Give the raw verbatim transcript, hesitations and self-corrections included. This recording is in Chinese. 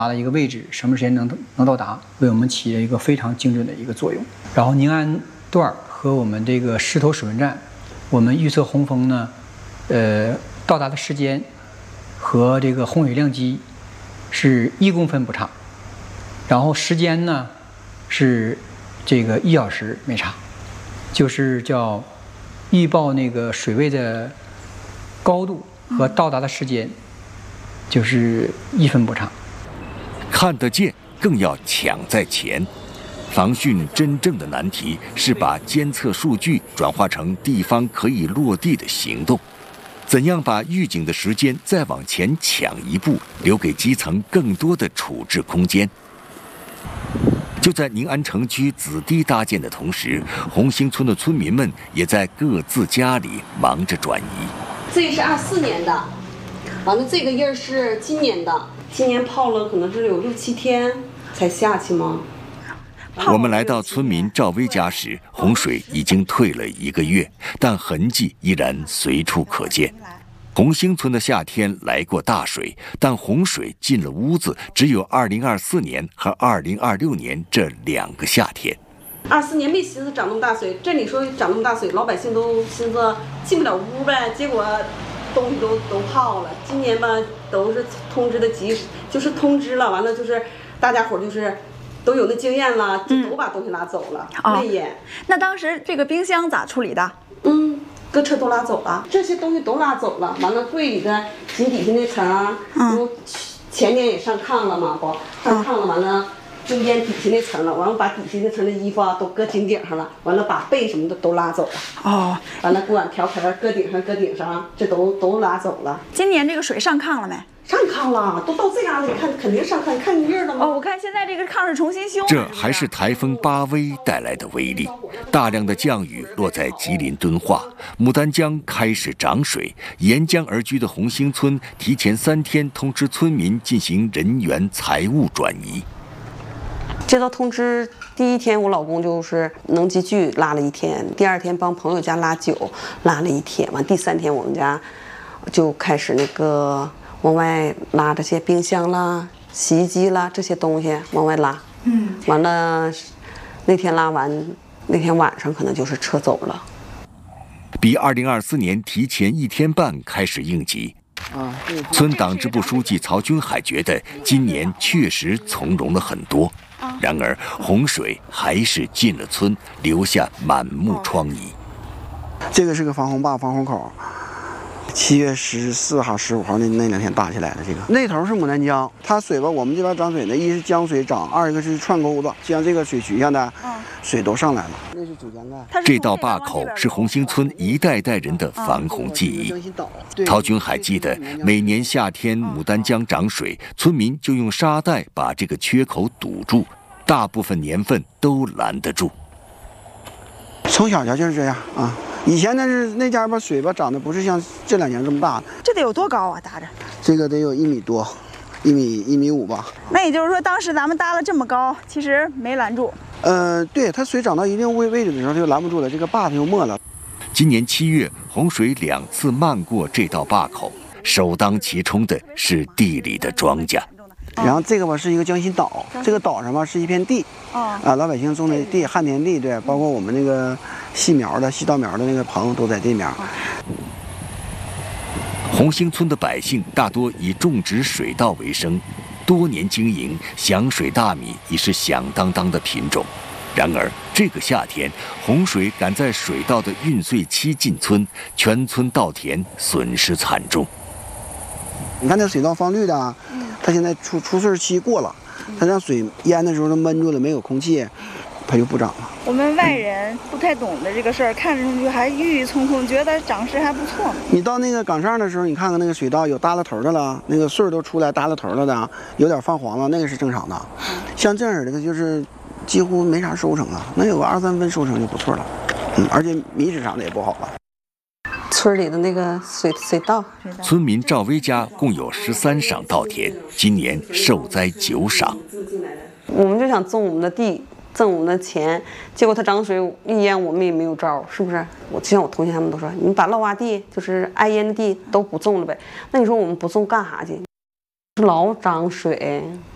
达的一个位置，什么时间能能到达，为我们起了一个非常精准的一个作用。然后宁安段和我们这个狮头水文站，我们预测洪峰呢，呃，到达的时间和这个洪水量级是一公分不差，然后时间呢是这个一小时没差，就是叫预报那个水位的高度和到达的时间，就是一分不差。 看得见，更要抢在前。防汛真正的难题是把监测数据转化成地方可以落地的行动。怎样把预警的时间再往前抢一步，留给基层更多的处置空间？就在宁安城区子堤搭建的同时，红星村的村民们也在各自家里忙着转移。 这是二四年的，完了这个印儿是今年的，今年泡了可能是有六七天才下去吗？ 我们来到村民赵薇家时，洪水已经退了一个月，但痕迹依然随处可见。红星村的夏天来过大水，但洪水进了屋子，只有二零二四年和二零二六年这两个夏天。 二四年没寻思涨那么大水，这里说涨那么大水，老百姓都寻思进不了屋呗，结果东西都都泡了。今年吧，都是通知的及时，就是通知了，完了就是大家伙就是都有那经验了，就都把东西拿走了， 嗯、 没淹、哦。 那当时这个冰箱咋处理的？ 嗯。各车都拉走了，这些东西都拉走了。完了，柜里的井底下那层，嗯，前年也上炕了嘛，不上炕了，完了就淹底下那层了。完了，把底下那层的衣服啊都搁井顶上了。完了，把被什么的都拉走了。哦，完了，锅碗瓢盆搁顶上，搁顶上，这都都拉走了。 今年这个水上炕了没？ 上炕了，都到这样了，你看肯定上炕，你看你印了吗？ 哦，我看现在这个炕是重新修。 这还是台风巴威带来的威力，大量的降雨落在吉林敦化，牡丹江开始涨水，沿江而居的红星村提前三天通知村民进行人员财物转移。 接到通知第一天，我老公就是能集聚拉了一天，第二天帮朋友家拉酒拉了一天，完第三天我们家就开始那个往外拉这些冰箱啦、洗衣机啦这些东西往外拉。嗯，完了那天拉完，那天晚上可能就是撤走了。 比二零二四年提前一天半开始应急。啊，村党支部书记曹军海觉得今年确实从容了很多。然而洪水还是进了村，留下满目疮痍。 这个是个防洪坝、防洪口。七月十四号、十五号那那两天搭起来的，这个那头是牡丹江，它水吧，我们这边涨水呢，一是江水涨，二一个是串沟子，像这个水渠下的水都上来了。那是主江盖。 这道坝口是红星村一代代人的防洪记忆。陶军海记得，每年夏天牡丹江涨水，村民就用沙袋把这个缺口堵住，大部分年份都拦得住。 从小家就是这样啊。以前那是那家吧水吧长得不是像这两年这么大， 这得有多高啊？搭着这个得有一米多，一米一米五吧。 那也就是说，当时咱们搭了这么高，其实没拦住。 呃，对，它水涨到一定位位置的时候，它就拦不住了，这个坝它就没了。 今年七月，洪水两次漫过这道坝口，首当其冲的是地里的庄稼。 然后这个吧是一个江心岛，这个岛上吧是一片地，啊，老百姓种的地，旱田地，对，包括我们那个细苗的、细稻苗的那个棚都在这面。 红星村的百姓大多以种植水稻为生，多年经营，响水大米已是响当当的品种。然而这个夏天，洪水赶在水稻的运穗期进村，全村稻田损失惨重。 你看那水稻放绿的，它现在出出穗期过了，它让水淹的时候它闷住了，没有空气，它就不长了。 我们外人不太懂的这个事儿，看上去还郁郁葱葱，觉得长势还不错。 你到那个岗上的时候，你看看那个水稻有耷拉头的了，那个穗儿都出来耷拉头了的，有点泛黄了，那个是正常的。像这样的就是几乎没啥收成啊，能有个二三分收成就不错了。嗯，而且米质长得也不好了。 村里的那个水水稻， 村民赵薇家共有十三晌稻田，今年受灾九晌。 我们就想种我们的地，挣我们的钱，结果它涨水一淹，我们也没有招，是不是？我就像我同学他们都说，你把涝洼地，就是挨淹的地都不种了呗。那你说我们不种干啥去？老涨水。